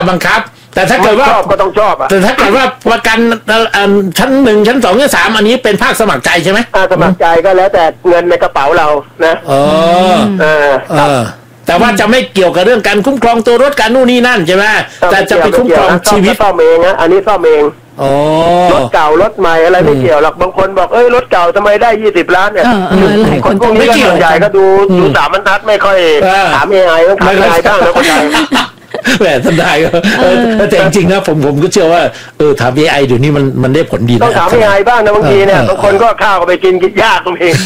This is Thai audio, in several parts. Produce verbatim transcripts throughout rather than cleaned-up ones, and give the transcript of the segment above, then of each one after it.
บังคับแต่ถ้าเกิดว่าชอบก็ต้องชอบอ่ะแต่ถ้าเกิดว่าประกันชั้นหนึ่งชั้นสองชั้นสามอันนี้เป็นภาคสมัครใจใช่ไหมสมัครใจก็แล้วแต่เงินในกระเป๋าเรานะเออเออเออแต่ว่าจะไม่เกี่ยวกับเรื่องการคุ้มครองตัวรถการนู่นนี่นั่นใช่ไหมแต่จะไปคุ้มครองชีวิตซ่อมเองนะอันนี้ซ่อมเองรถเก่ารถใหม่อะไรไม่เกี่ยวหรอกบางคนบอกเอ้ยรถเก่าทำไมได้ยี่สิบล้านเนี่ยคนพวกนี้ก็ส่วนใหญ่ก็ดูดูสามบรรทัดไม่ค่อยถามเอไอต้องถามเอไอบ้างนะคนไทยแหมทำได้แต่จริงๆนะผมผมก็เชื่อว่าเออถาม เอ ไอ เดี๋ยวนี้มันมันได้ผลดีนะต้องถาม เอ ไอ บ้างนะบางทีเนี่ยบางคนก็ข้าวก็ไปกินกินยากตรงเอง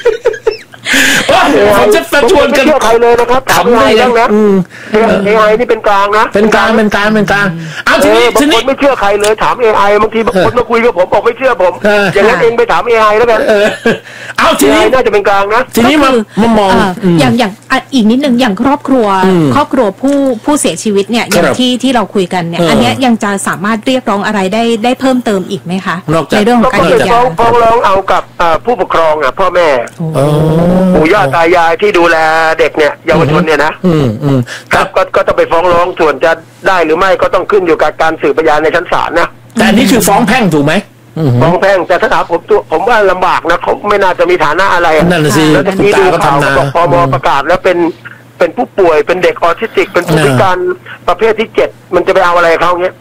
ผมจะประชวนกันไม่เชื่อใครเลยนะครับถาม เอ ไอ บ้างนะเอ ไอ นี่เป็นกลางนะเป็นกลางเป็นกลางเป็นกลางเอาทีนี้บางคนไม่เชื่อใครเลยถาม เอ ไอ บางทีบางคนมาคุยกับผมบอกไม่เชื่อผมอย่างนั้นเองไปถาม เอ ไอ แล้วกันเอาทีนี้น่าจะเป็นกลางนะทีนี้มามามองอย่างอย่างอีกนิดนึงอย่างครอบครัวครอบครัวผู้ผู้เสียชีวิตเนี่ยอย่างที่ที่เราคุยกันเนี่ยอันนี้ยังจะสามารถเรียกร้องอะไรได้ได้เพิ่มเติมอีกไหมคะในเรื่องของการเยียวยาฟ้องร้องเอากับผู้ปกครองอ่ะพ่อแม่ปู่ย่าตายายที่ดูแลเด็กเนี่ยเยาวชนเนี่ยนะครับก็ก็ต้องไปฟ้องร้องส่วนจะได้หรือไม่ก็ต้องขึ้นอยู่กับการสืบพยานในชั้นศาลนะแต่อันนี้คือฟ้องแพ่งถูกไหมฟ้องแพ่งแต่ถ้าถามผมตัวผมว่าลำบากนะเขาไม่น่าจะมีฐานะอะไรนั่นสิแล้วทีนี้ดูข่าวบอกพมประกาศแล้วเป็นเป็นผู้ป่วยเป็นเด็กออทิสติกเป็นผู้พิการประเภทที่เจ็ดมันจะไปเอาอะไรเขาเงี้ย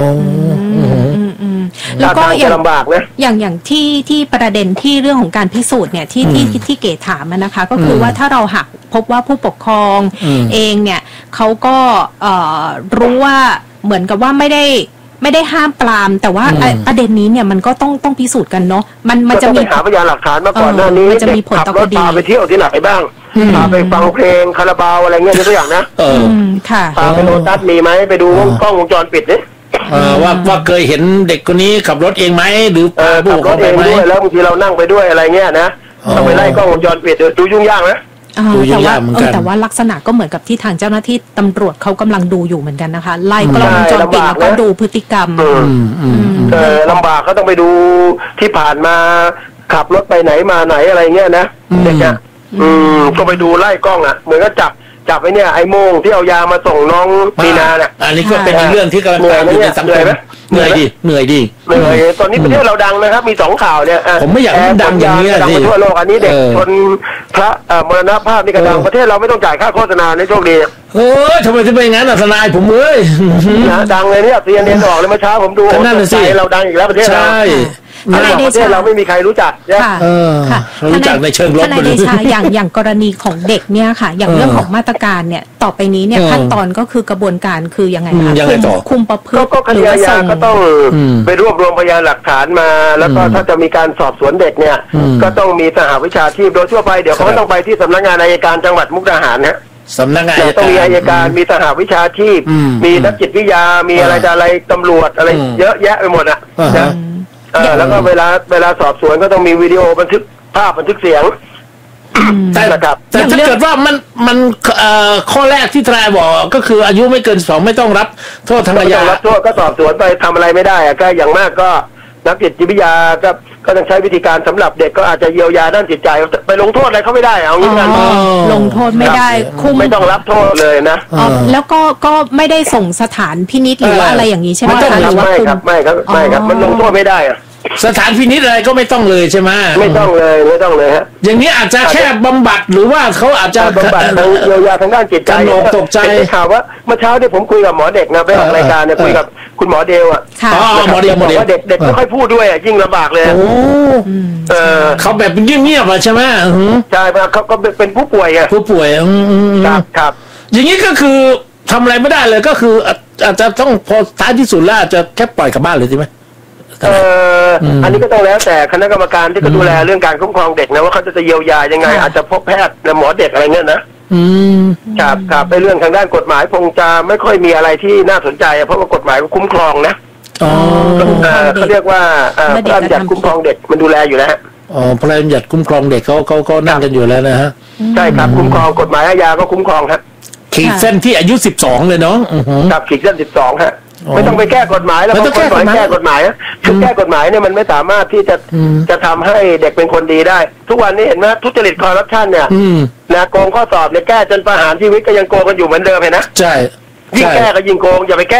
แล้วก็อย่างลำบากนะอย่างอย่างที่ที่ประเด็นที่เรื่องของการพิสูจน์เนี่ยที่ที่ที่เก๋ถามนะคะก็คือว่าถ้าเราหากพบว่าผู้ปกครองเองเนี่ยเขาก็รู้ว่าเหมือนกับว่าไม่ได้ไม่ได้ห้ามปรามแต่ว่าประเด็นนี้เนี่ยมันก็ต้องต้องพิสูจน์กันเนาะมันมันจะมีหาพยานหลักฐานมาก่อนหน้านี้มันจะมีผลต่อคดีพาไปเที่ยวที่ไหนบ้างพาไปฟังเพลงคาราบาวอะไรเงี้ยตัวอย่างนะพาไปโลตัสมีไหมไปดูกล้องวงจรปิดนี่ว่าว่าเคยเห็นเด็กคนนี้ขับรถเองไหมหรือขับรถเองด้วยแล้วบางทีเรานั่งไปด้วยอะไรเงี้ยนะต้องไปไล่กล้องวงจรปิดดูยุ่งยากนะแต่ว่าแต่ว่าลักษณะก็เหมือนกับที่ทางเจ้าหน้าที่ตำรวจเขากำลังดูอยู่เหมือนกันนะคะไล่กล้องวงจรปิดแล้วก็ดูพฤติกรรมเออลำบากก็ต้องไปดูที่ผ่านมาขับรถไปไหนมาไหนอะไรเงี้ยนะเด็กเนี่ยอืมก็ไปดูไล่กล้องอ่ะเหมือนก็จับจับไอ้เนี่ยไอ้โมงที่เอายามาส่งน้องมีนาเนี่ยอันนี้ก็เป็นเรื่องที่กำลังตามอยู่ในสังคมเหนื่อยดิเหนื่อยดิเหนื่อยตอนนี้ประเทศเราดังนะครับมีสองข่าวเนี่ยผมไม่อยากให้ดังอย่างนี้ดังไปทั่วโลกอันนี้เด็กชนพระมรณภาพนี่ก็ดังประเทศเราไม่ต้องจ่ายค่าโฆษณาในโชคดีเออทำไมถึงเป็นงั้นอ่ะทนายผมเอ้ยนะดังเลยเนี่ยเรียนเรียนออกเลยเมื่อเช้าผมดูเราดังอีกแล้วประเทศเราทนายเดชาเราไม่มีใครรู้จักค่ะค่ะรู้จักในเชิงลบทนายเดชาอย่างอย่างกรณีของเด็กเนี่ยค่ะอย่างเรื่องของมาตรการเนี่ยต่อไปนี้เนี่ยขั้นตอนก็คือกระบวนการคือยังไงคะคุมประพฤติก็คดีอาญาก็ต้องไปรวบรวมพยานหลักฐานมาแล้วก็ถ้าจะมีการสอบสวนเด็กเนี่ยก็ต้องมีสหวิชาชีพโดยทั่วไปเดี๋ยวเขาต้องไปที่สำนักงานอัยการจังหวัดมุกดาหารนะสำนักงานต้องมีอัยการมีสหวิชาชีพมีนักจิตวิทยามีอะไรอะไรตำรวจอะไรเยอะแยะไปหมดอ่ะนะแล้วก็เวลาเวลาสอบสวนก็ต้องมีวิดีโอบันทึกภาพบันทึกเสียงแต่แต่ถ้าเกิดว่ามันมันข้อแรกที่ทนายบอกก็คืออายุไม่เกินสองไม่ต้องรับโทษทางอาญารับโทษก็สอบสวนไปทำอะไรไม่ได้ก็อย่างมากก็นักจิตวิทยาก็ก็ต้องใช้วิธีการสำหรับเด็กก็อาจจะเยียวยาด้านจิตใจไปลงโทษอะไรเขาไม่ได้เอางี้กันลงโทษไม่ได้คุมไม่ต้องรับโทษเลยนะแล้วก็ก็ไม่ได้ส่งสถานพินิจหรือว่าอะไรอย่างนี้ใช่ไหมคะหรือว่าไม่ครับไม่ครับไม่ครับมันลงโทษไม่ได้อะสถานพินิจอะไรก็ไม่ต้องเลยใช่ไหมไม่ต้องเลยไม่ต้องเลยฮะอย่างนี้อาจจะแค่บำบัดหรือว่าเขาอาจจะบำบัดทางเยียวยาทางด้านจิตใจตกใจข่าวว่าเมื่อเช้าที่ผมคุยกับหมอเด็กนะไปออกรายการเนี่ยคุยกับคุณหมอเดลอ่ะอ๋อหมอเดลหมอเดลว่าเด็กเด็กไม่ค่อยพูดด้วยยิ่งลำบากเลยโอ้เออเขาแบบเงียบๆใช่ไหมใช่ครับเขาก็เป็นผู้ป่วยไงผู้ป่วยครับครับอย่างนี้ก็คือทำอะไรไม่ได้เลยก็คืออาจจะต้องพอท้ายที่สุดแล้วอาจจะแค่ปล่อยกลับบ้านเลยใช่ไหมเอ่ออันนี้ก็ต้องแล้วแต่คณะกรรมการที่ก็ดูแลเรื่องการคุ้มครองเด็กนะว่าเขาจะเยียวยายังไงอาจจะพบแพทย์หมอเด็กอะไรเงี้ยนะครับครับในเรื่องทางด้านกฎหมายคงจะไม่ค่อยมีอะไรที่น่าสนใจเพราะว่ากฎหมายคุ้มครองนะเขาเรียกว่าพระราชบัญญัติคุ้มครองเด็กมันดูแลอยู่แล้วอ๋อพระราชบัญญัติคุ้มครองเด็กเขาเขาเขานั่งกันอยู่แล้วนะฮะใช่ครับคุ้มครองกฎหมายอาญาก็คุ้มครองครับขีดเส้นที่อายุสิบสองเลยเนาะครับขีดเส้นสิบสองฮะไม่ต้องไปแก้กฎหมายแล้วบางคนบอกให้แก้กฎหมายคือแก้กฎหมายเนี่ยมันไม่สามารถที่จะจะทำให้เด็กเป็นคนดีได้ทุกวันนี้เห็นไหมทุจริตคอร์รัปชันเนี่ยนะโกงข้อสอบเนี่ยแก้จนประหารชีวิตก็ยังโกงกันอยู่เหมือนเดิมเห็นนะใช่ยิ่งแก้ก็ยิ่งโกงอย่าไปแก้